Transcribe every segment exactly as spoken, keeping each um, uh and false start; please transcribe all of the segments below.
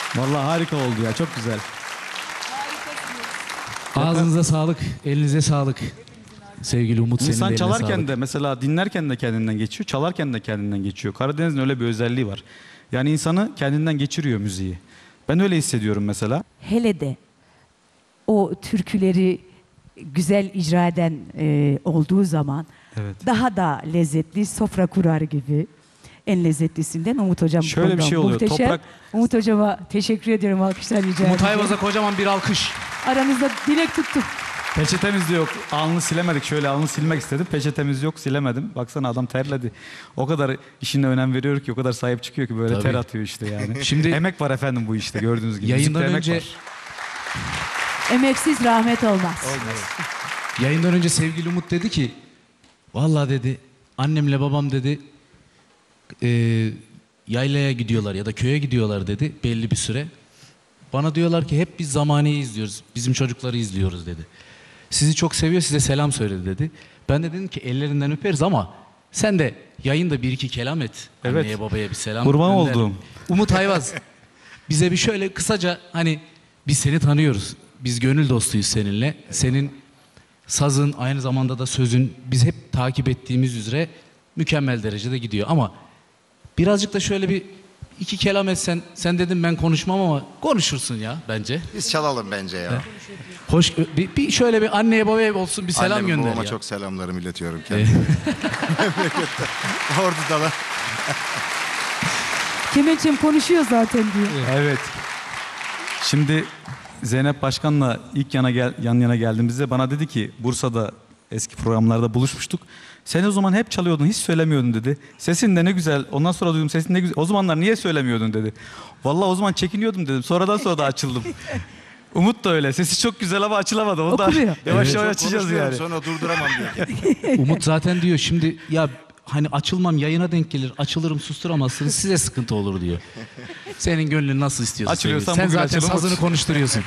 Vallahi harika oldu ya, çok güzel. Ağzınıza sağlık, elinize sağlık. Sevgili Umut, senin de İnsan eline çalarken sağlık. de mesela dinlerken de kendinden geçiyor, çalarken de kendinden geçiyor. Karadeniz'in öyle bir özelliği var. Yani insanı kendinden geçiriyor müziği. Ben öyle hissediyorum mesela. Hele de o türküleri güzel icra eden e, olduğu zaman Evet. daha da lezzetli, sofra kurar gibi. En lezzetlisinden Umut Hocam. Şöyle bir konuda şey oluyor, muhteşem. toprak- Umut Hocama teşekkür ediyorum, alkışlar rica Umut ediyorum. Ayvaz'a kocaman bir alkış. Aramızda dilek tuttuk. Peçetemiz de yok. Alnını silemedik. Şöyle alnını silmek istedim. Peçetemiz yok, silemedim. Baksana adam terledi. O kadar işine önem veriyor ki, o kadar sahip çıkıyor ki böyle Tabii. ter atıyor işte yani. Şimdi- emek var efendim bu işte, gördüğünüz gibi. Yayından Müzikte emek önce var. Emeksiz rahmet olmaz. Yayından önce sevgili Umut dedi ki, vallahi dedi, annemle babam dedi, e, yaylaya gidiyorlar ya da köye gidiyorlar dedi belli bir süre. Bana diyorlar ki hep biz Zamani'yi izliyoruz, bizim çocukları izliyoruz dedi. Sizi çok seviyor, size selam söyledi dedi. Ben de dedim ki ellerinden öperiz ama sen de yayında bir iki kelam et. Evet. Anneye babaya bir selam Kurban gönder. olduğum. Umut Ayvaz, bize bir şöyle kısaca, hani biz seni tanıyoruz. Biz gönül dostuyuz seninle. Senin sazın, aynı zamanda da sözün biz hep takip ettiğimiz üzere mükemmel derecede gidiyor. Ama birazcık da şöyle bir iki kelam etsen, sen dedim ben konuşmam ama konuşursun ya bence. Biz çalalım bence ya. Hoş, bir, bir şöyle bir anneye babaya olsun bir selam Anneme gönder babama ya. çok selamlarımı iletiyorum kendime. Memlekette. Ordu'da da. Kemençem konuşuyor zaten diyor. Evet. Şimdi Zeynep Başkan'la ilk yana gel, yan yana geldiğimizde bana dedi ki, Bursa'da eski programlarda buluşmuştuk. Sen o zaman hep çalıyordun, hiç söylemiyordun dedi. Sesin de ne güzel. Ondan sonra duydum, sesin ne güzel. O zamanlar niye söylemiyordun dedi. Vallahi o zaman çekiniyordum dedim. Sonradan sonra da açıldım. Umut da öyle. Sesi çok güzel ama açılamadı. O da Okumuyor. yavaş Evet. yavaş açacağız Konuşmuyorum, yani. sonra durduramam diye. Umut zaten diyor şimdi, ya hani açılmam, yayına denk gelir, açılırım susturamazsınız, size sıkıntı olur diyor. Senin gönlün nasıl istiyorsun? Açılıyorsan sevgili? Sen bugün zaten açıl Umut. sazını konuşturuyorsun.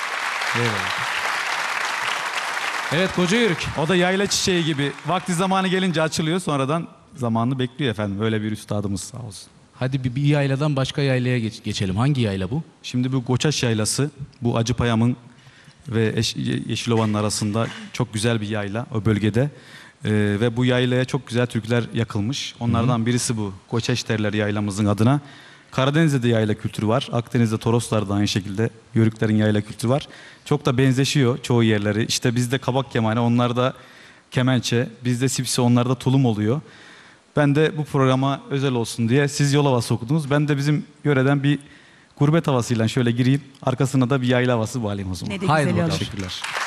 Evet Koca Yörük. O da yayla çiçeği gibi. Vakti zamanı gelince açılıyor, sonradan zamanını bekliyor efendim. Öyle bir üstadımız sağ olsun. Hadi bir, bir yayladan başka yaylaya geç- geçelim. Hangi yayla bu? Şimdi bu Goçaş Yaylası, bu Acıpayam'ın ve Eş- Yeşilova'nın arasında çok güzel bir yayla o bölgede. Ee, ve bu yaylaya çok güzel türküler yakılmış. Onlardan birisi bu. Goçaş derler yaylamızın adına. Karadeniz'de de yayla kültürü var. Akdeniz'de Toroslar'da aynı şekilde Yörüklerin yayla kültürü var. Çok da benzeşiyor çoğu yerleri. İşte bizde kabak kemane, onlarda kemençe, bizde sipsi, onlarda tulum oluyor. Ben de bu programa özel olsun diye siz yol havası okudunuz. Ben de bizim yöreden bir gurbet havasıyla şöyle gireyim. Arkasına da bir yayla havası bağlayayım o zaman. Ne de Haydi güzel bakalım. olur. Teşekkürler.